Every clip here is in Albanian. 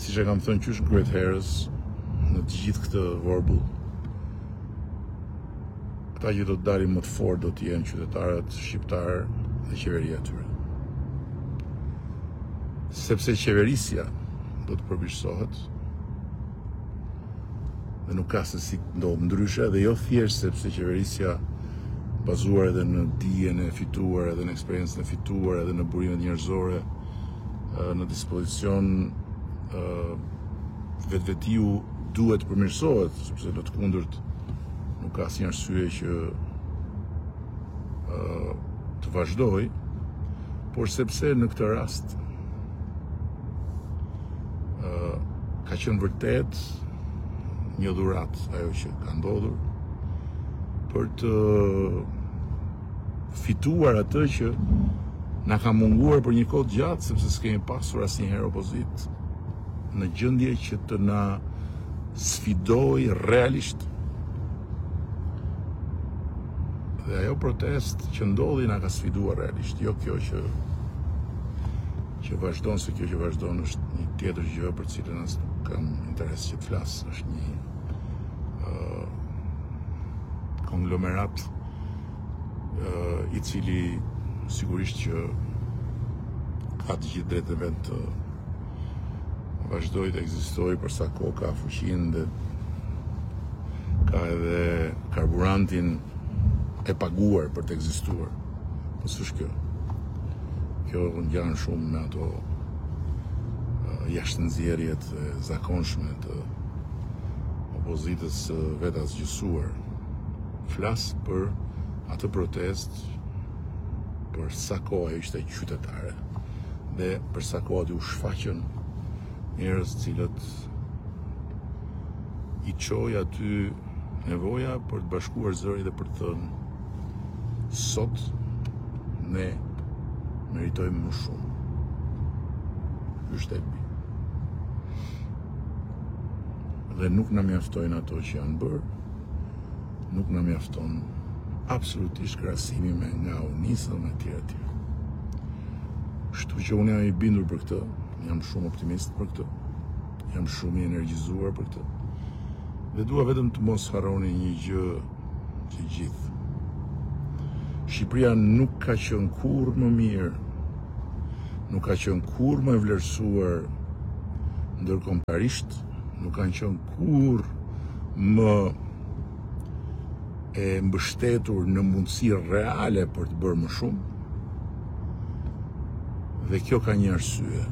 siç e kam thënë qysh ngryhet herës në të gjithë këtë vorbull, ata që do të dalin më të fortë do të jenë qytetarët shqiptar dhe qeveria e tyre. Sepse qeverisja do të përmirësohet dhe nuk ka se si ndodh ndryshe, dhe jo thjesht sepse qeverisja bazuar edhe në dijen e fituar, edhe në eksperiencën e fituar, edhe në burimet njerëzore, në dispozicion vetvetiu duhet përmirësohet, sepse në të kundërt nuk ka asnjë arsye që të vazhdoj, por sepse në këtë rast ka qenë vërtet një dhuratë ajo që ka ndodhur për të fituar atë që na ka munguar për një kohë gjatë, sepse s'kemi pasur asnjëherë opozit në gjendje që të na sfidoj realisht. Dhe ajo protest që ndodhi na ka sfiduar realisht, jo kjo që vazhdon, se kjo që vazhdon është një tjetër gjë për cilën as nuk kam interes që të flas, është një konglomerat i cili sigurisht që ka të gjithë drejtë e vet të vazhdoj të ekzistojë për sa kohë ka fuqinë dhe ka edhe karburantin e paguar për të ekzistuar. Po s'është kjo. Kjo ngjan shumë me ato jashtënxjerrjet e zakonshme të opozitës vetë asgjësuar. Flas për atë protest, për sa kohë ajo ishte qytetare dhe për sa kohë u shfaqën njerëz cilët i çoi aty nevoja për të bashkuar zëri dhe për të thënë sot ne meritojmë më shumë. Ky është epi. Dhe nuk na mjaftojnë ato që janë bërë, nuk na mjafton absolutisht krahasimi me nga u nisëm e tjera tjera. Kështu që unë jam i bindur për këtë, jam shumë optimist për këtë, jam shumë i energjizuar për këtë, dhe dua vetëm të mos harroni një gjë që gjithë. Shqipëria nuk ka qenë kurrë më mirë, nuk ka qenë kurrë më e vlerësuar ndërkombëtarisht, nuk kanë qenë kurrë më e mbështetur në mundësi reale për të bërë më shumë. Dhe kjo ka një arsye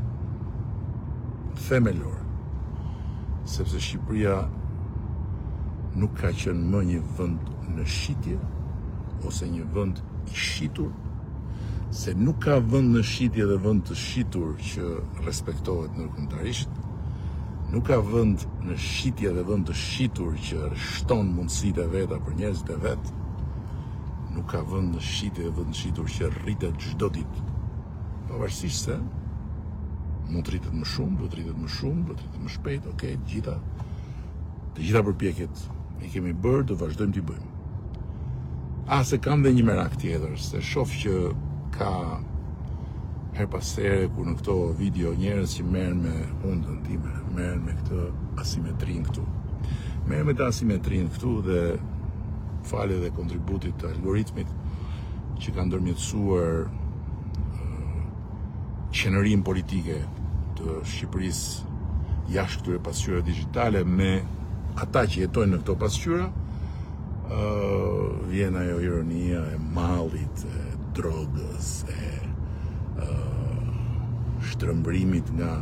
themelor, sepse Shqipëria nuk ka qenë më një vend në shitje, ose një vend i shitur, se nuk ka vend në shitje dhe vend të shitur që respektohet ndërkombëtarisht, nuk ka vend në shitje dhe vend të shitur që shton mundësitë e veta për njerëzit e vet, nuk ka vend në shitje dhe vend të shitur që rritet çdo ditë. Pavarësisht se mund të rritet më shumë, do të rritet më shumë, do të rritet më shpejt, okay, të gjitha përpjekjet i kemi bërë, do vazhdojmë t'i bëjmë. Se kam dhe një merak tjetër, se shoh që ka her pas here kur në këto video njerëz që merren me hundën time, merren me këtë asimetrin këtu. Merren me të asimetrin këtu dhe falë dhe kontributit të algoritmit që ka ndërmjetësuar qenërinë politike të Shqipërisë jashtë këtyre pasqyrave digjitale me ata që jetojnë në këto pasqyra, vjen ajo ironia e mallit, e drogës, e shtrëmbrimit nga.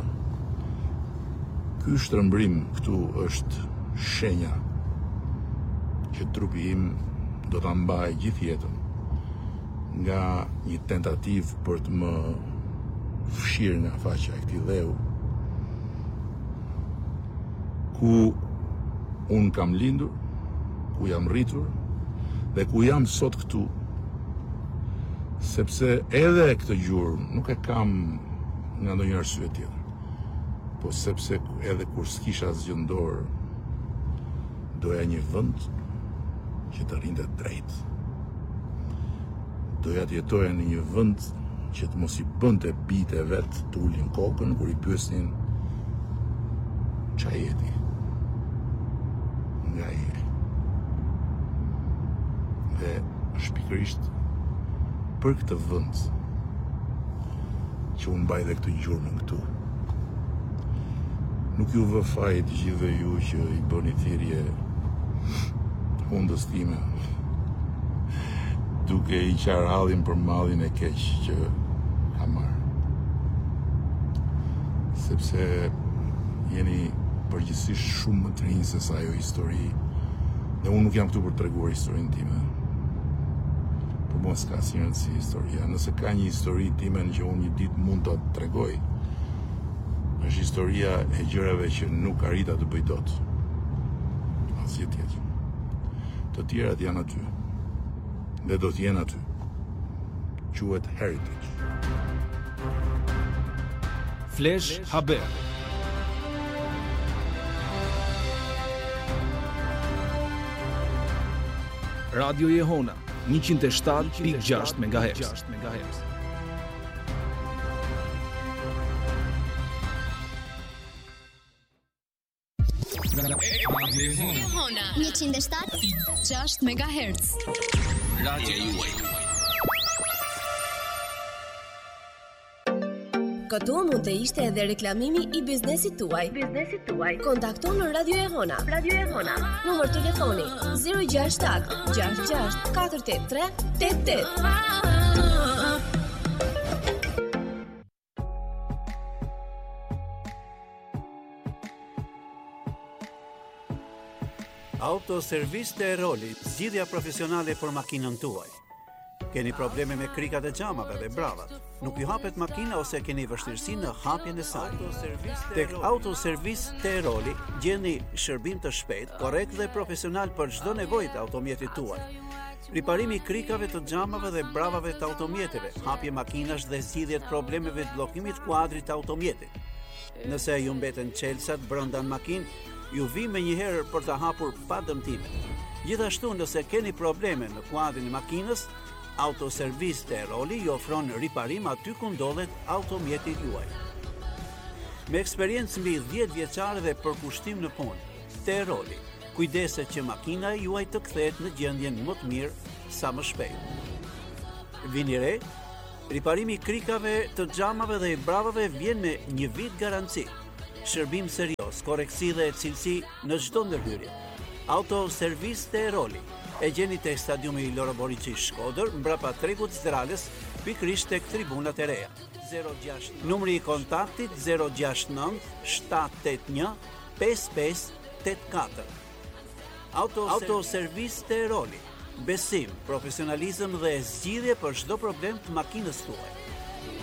Ky shtrëmbrim këtu është shenja që trupi im do ta mbajë gjithë jetën nga një tentativë për të më fshirë nga faqja e këtij dheu ku unë kam lindur, ku jam rritur dhe ku jam sot këtu, sepse edhe këtë gjurmë nuk e kam nga ndonjë arsye tjetër, po sepse edhe kur s'kisha asgjë në dorë, doja një vend që të rrinte drejt. Doja të jetoja në një vend që të mos i bënte bijtë e vet të ulin kokën kur i pyesnin Çajeti nga Iri. Dhe është pikërisht për këtë vend që unë mbaj dhe këtë gjurmën këtu. Nuk ju vë fajt gjithë ju që i bëni thirrje hundës time, duke i qarë hallin për mallin e keq që ka marrë. Sepse jeni përgjithsisht shumë më të rinj se sa ajo histori, dhe unë nuk jam këtu për të treguar historinë time. Për mua s'ka asnjë rëndësi historia. Nëse ka një histori time që unë një ditë mund ta tregoj, është historia e gjërave që nuk arrita të bëj dot. Asgjë tjetër. Të tjerat janë aty. Dhe do të jenë aty. Quhet heritage. Flash Haber. Radio Jehona 107.6 MHz. Jehona 107.6 MHz. Radio juaj. Këtu mund të ishte edhe reklamimi i biznesit tuaj. Kontakto në Radio Jehona. Numër telefoni 067 66 483 88. Autoservis të Eroli, zgjidhja profesionale për makinën tuaj. Keni probleme me krikat e xhamave dhe bravat, nuk ju hapet makina ose keni vështirësi në hapjen e saj. Tek Autoservis të Eroli gjeni shërbim të shpejt, korrekt dhe profesional për çdo nevojë të automjetit tuaj. Riparimi i krikave të xhamave dhe bravave të automjeteve, hapje makinash dhe zgjidhje të problemeve të bllokimit kuadrit të automjetit. Nëse ju mbeten çelësat brenda në makinë, ju vi me njëherë për të hapur pa dëmtime. Gjithashtu, nëse keni probleme në kuadrin e makinës, Autoservis të Eroli ju ofron riparim aty ku ndodhet automjeti juaj. Me eksperiencë mbi 10 vjeçare dhe përkushtim në punë, të Eroli kujdeset që makina juaj të kthehet në gjendjen më të mirë sa më shpejt. Vini re, riparimi i krikave të xhamave dhe i bravave vjen me 1 vit garanci. Shërbim serioz, korrektësi dhe cilësi në çdo ndërhyrje. Autoservis të Eroli e gjeni tek stadiumi i Loro Boriçi Shkodër, mbrapa tregut Zdralës, pikërisht tek tribunat e reja. 06 numri i kontaktit 069 781 5584. Autoservis të Eroli. Besim, profesionalizëm dhe zgjidhje për çdo problem të makinës tuaj.